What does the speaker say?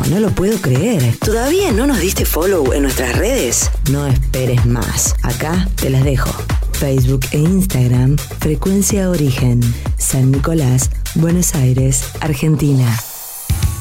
no lo puedo creer. ¿Todavía no nos diste follow en nuestras redes? No esperes más. Acá te las dejo. Facebook e Instagram, Frecuencia Origen, San Nicolás, Buenos Aires, Argentina.